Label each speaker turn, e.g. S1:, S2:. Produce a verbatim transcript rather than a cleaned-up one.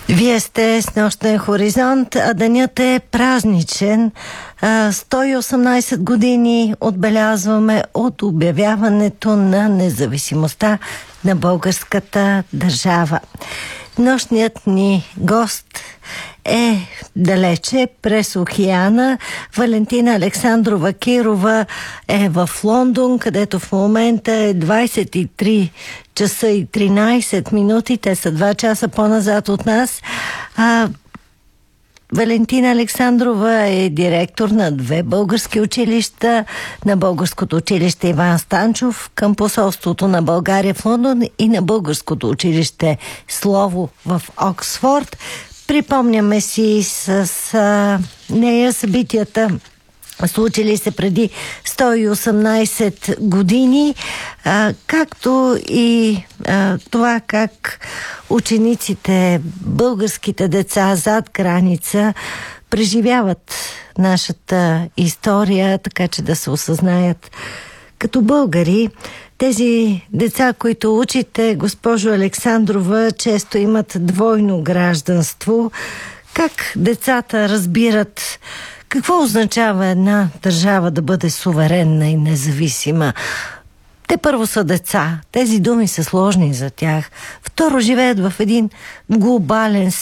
S1: Вие сте с Нощен хоризонт, а денят е празничен. сто и осемнайсет години отбелязваме от обявяването на независимостта на българската държава. Нощният ни гост е далече през океана. Валентина Александрова Кирова е в Лондон, където в момента е двайсет и три часа и тринайсет минути. Те са два часа по-назад от нас. А, Валентина Александрова е директор на две български училища, на Българското училище Иван Станчов към посолството на България в Лондон и на Българското училище Слово в Оксфорд. Припомняме си с а, нея събитията, случили се преди сто и осемнайсет години, а, както и а, това как учениците, българските деца зад граница преживяват нашата история, така че да се осъзнаят като българи. Тези деца, които учите, госпожо Александрова, често имат двойно гражданство. Как децата разбират какво означава една държава да бъде суверенна и независима? Те първо са деца. Тези думи са сложни за тях. Второ, живеят в един глобален